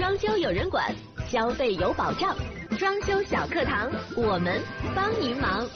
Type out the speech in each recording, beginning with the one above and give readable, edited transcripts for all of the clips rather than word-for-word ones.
装修有人管，消费有保障。装修小课堂，我们帮您忙。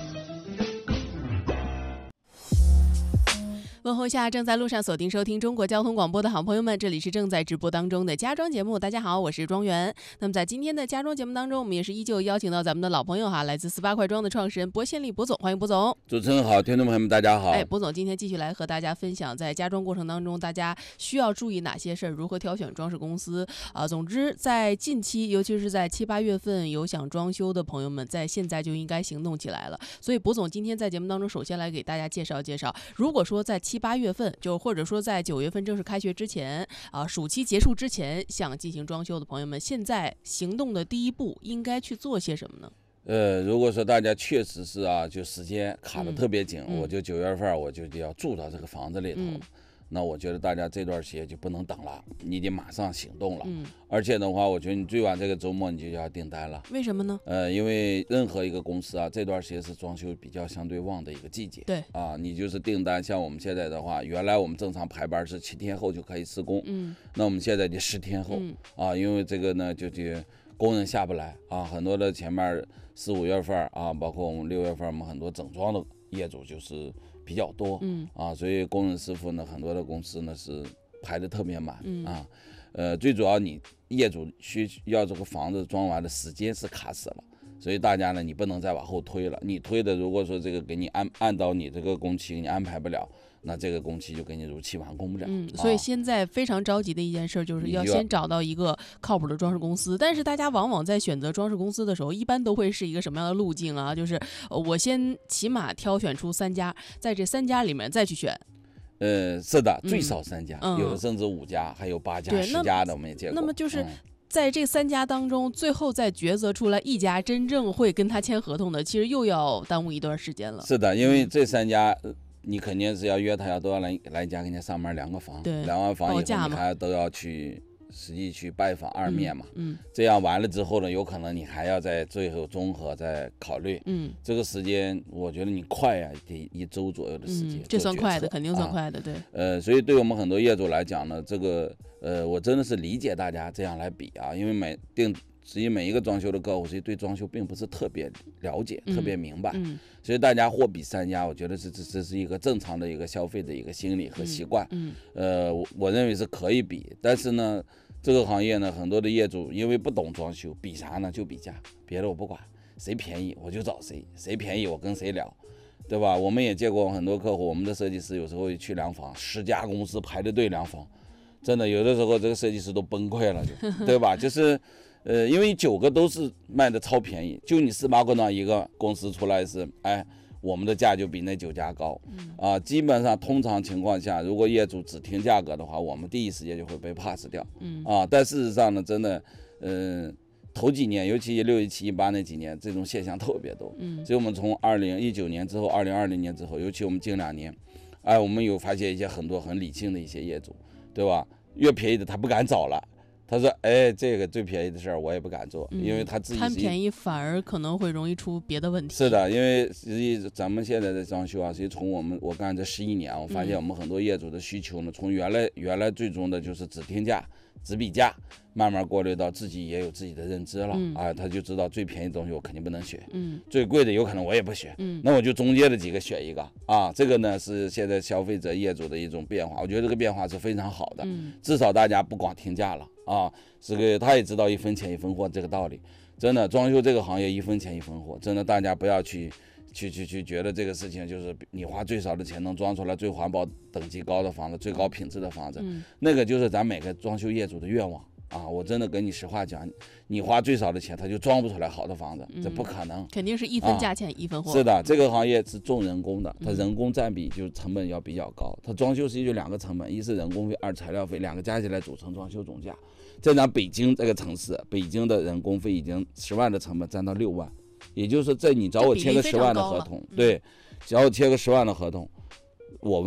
问候下正在路上锁定收听中国交通广播的好朋友们，这里是正在直播当中的家装节目。大家好，我是庄园。那么在今天的家装节目当中，我们也是依旧邀请到咱们的老朋友来自48块装的创始人薄宪利薄总，欢迎薄总。 主持人好，听众朋友们大家好。 薄总今天继续来和大家分享在家装过程当中大家需要注意哪些事儿，如何挑选装饰公司总之在近期，尤其是在7、8月份有想装修的朋友们，在现在就应该行动起来了。所以薄总今天在节目当中首先来给大家介绍介绍，如果说在7、8月份或者说在9月份正式开学之前暑期结束之前想进行装修的朋友们，现在行动的第一步应该去做些什么呢？ 如果说大家确实是就时间卡得特别紧，我就9月份我就要住到这个房子里头，那我觉得大家这段时间就不能等了，你得马上行动了。而且的话，我觉得你最晚这个周末你就要订单了。 为什么呢？ 因为任何一个公司这段时间是装修比较相对旺的一个季节。 对你就是订单，像我们现在的话，原来我们正常排班是7天后就可以施工，那我们现在得10天后，因为这个呢就工人下不来很多的前面4、5月份包括我们6月份，我们很多整装的业主就是比较多，所以工人师傅呢，很多的公司呢是排得特别满，最主要你业主需要这个房子装完的时间是卡死了，所以大家呢，你不能再往后推了。你推的，如果说这个给你按照你这个工期给你安排不了，那这个工期就给你如期完工不了。 所以现在非常着急的一件事就是要先找到一个靠谱的装饰公司。但是大家往往在选择装饰公司的时候，一般都会是一个什么样的路径啊？就是我先起码挑选出3家，在这3家里面再去选。 是的，最少3家，有的甚至5家，还有8家、10家的，我们也见过。 那么就是在这3家当中，最后再抉择出来1家真正会跟他签合同的，其实又要耽误一段时间了。 是的，因为这3家。你肯定是要约他，都要来家给你上门量个房，量完房以后你还都要去实际去拜访2面嘛，这样完了之后呢，有可能你还要在最后综合再考虑，这个时间我觉得你快得1周左右的时间， 这算快的，肯定算快的，对。 所以对我们很多业主来讲呢，这个我真的是理解大家这样来比因为实际每一个装修的客户，实际对装修并不是特别了解、特别明白，所以大家货比3家，我觉得这是一个正常的一个消费的一个心理和习惯。我认为是可以比，但是呢，这个行业呢，很多的业主因为不懂装修，比啥呢？就比价，别的我不管，谁便宜我就找谁，谁便宜我跟谁聊，对吧？我们也见过很多客户，我们的设计师有时候去量房，10家公司排着队量房，真的有的时候这个设计师都崩溃了，对吧？就是因为9个都是卖的超便宜，就你48块装一个公司出来是，我们的价就比那9家高，基本上通常情况下，如果业主只听价格的话，我们第一时间就会被 pass 掉，但事实上呢，真的，头几年，尤其16、17、18那几年，这种现象特别多，所以我们从2019年之后，2020年之后，尤其我们近2年，我们有发现一些很多很理性的一些业主，对吧？越便宜的他不敢找了。他说这个最便宜的事儿我也不敢做，因为他自己贪便宜反而可能会容易出别的问题。 是的，因为实际咱们现在的装修实际从我干这11年我发现我们很多业主的需求呢，从原来最终的就是只听价、只比价，慢慢过滤到自己也有自己的认知了，他就知道最便宜的东西我肯定不能选，最贵的有可能我也不选，那我就中间的几个选一个这个呢是现在消费者业主的一种变化，我觉得这个变化是非常好的，至少大家不光听价了。这个他也知道1分钱1分货这个道理，真的装修这个行业1分钱1分货，真的大家不要去觉得这个事情就是你花最少的钱能装出来最环保等级高的房子、最高品质的房子，那个就是咱每个装修业主的愿望我真的跟你实话讲，你花最少的钱他就装不出来好的房子，这不可能， 肯定是1分价钱1分货。 是的，这个行业是重人工的，它人工占比就是成本要比较高，它装修实际就2个成本，一是人工费，2材料费，2个加起来组成装修总价。在咱北京这个城市，北京的人工费已经10万的成本占到6万，也就是说在你找我签个10万的合同，对，只要我签个10万的合同，我